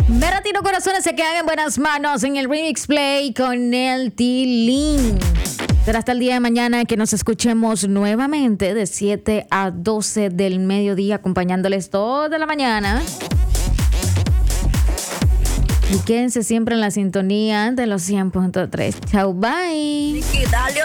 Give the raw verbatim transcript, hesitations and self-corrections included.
Me retiro, corazones, se quedan en buenas manos en el Remix Play con el Tilín. Será hasta el día de mañana que nos escuchemos nuevamente de siete a doce del mediodía, acompañándoles toda la mañana. Y quédense siempre en la sintonía de los cien punto tres. Chau, bye.